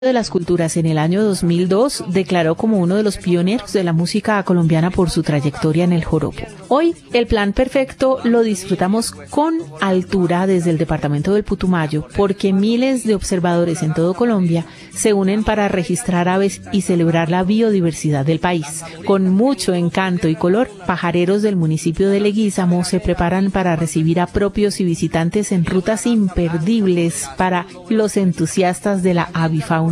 de las Culturas en el año 2002 declaró como uno de los pioneros de la música colombiana por su trayectoria en el joropo. Hoy, el Plan Perfecto lo disfrutamos con altura desde el departamento del Putumayo, porque miles de observadores en todo Colombia se unen para registrar aves y celebrar la biodiversidad del país. Con mucho encanto y color, pajareros del municipio de Leguízamo se preparan para recibir a propios y visitantes en rutas imperdibles para los entusiastas de la avifauna